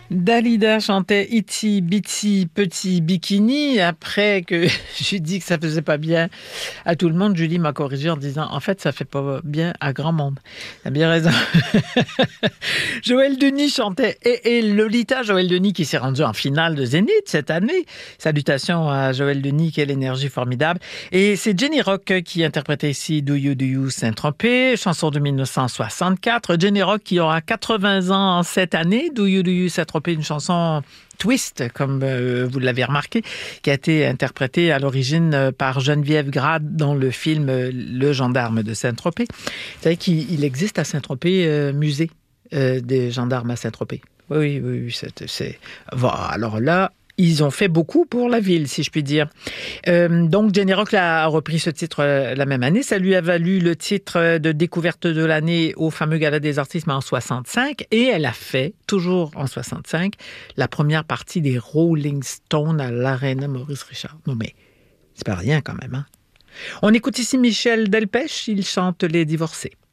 Dalida chantait Itsy Bitsy Petit Bikini. Après que j'ai dit que ça faisait pas bien à tout le monde, Julie m'a corrigé en disant en fait ça fait pas bien à grand monde. T'as bien raison. Joël Denis chantait et Lolita. Joël Denis qui s'est rendu en finale de Zénith cette année. Salutations à Joël Denis, quelle énergie formidable. Et c'est Jenny Rock qui interprétait ici Do You Saint-Tropez, chanson de 1964. Jenny Rock qui aura 80 ans cette année. Do You Saint-Tropez, une chanson twist, comme vous l'avez remarqué, qui a été interprétée à l'origine par Geneviève Grade dans le film Le Gendarme de Saint-Tropez. Vous savez qu'il existe à Saint-Tropez musée des gendarmes à Saint-Tropez. Oui, c'est... Voilà, alors là, ils ont fait beaucoup pour la ville, si je puis dire. Donc, Jenny Rock a repris ce titre la même année. Ça lui a valu le titre de découverte de l'année au fameux Gala des artistes, mais en 65. Et elle a fait, toujours en 65, la première partie des Rolling Stones à l'Arena Maurice Richard. Non, mais c'est pas rien quand même, hein? On écoute ici Michel Delpech. Il chante Les Divorcés.